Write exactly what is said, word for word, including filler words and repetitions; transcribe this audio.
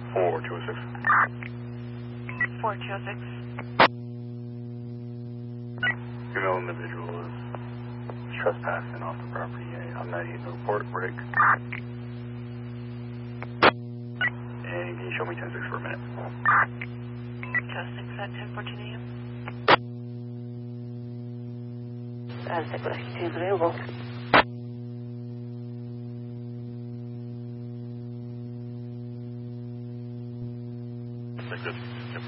four two oh six. four two oh six. Female individual is trespassing off the property. I'm ninety-eight in the report, break. And can you show me ten six for a minute? ten six at ten fourteen a m. Aztec Rescue two is available. That's good.